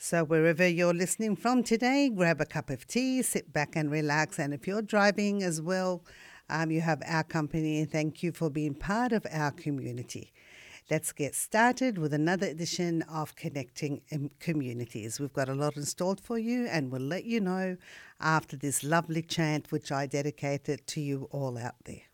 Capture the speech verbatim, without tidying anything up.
So, wherever you're listening from today, grab a cup of tea, sit back and relax. And if you're driving as well, um, you have our company. And thank you for being part of our community. Let's get started with another edition of Connecting um, Communities. We've got a lot installed for you, and we'll let you know after this lovely chant, which I dedicated to you all out there.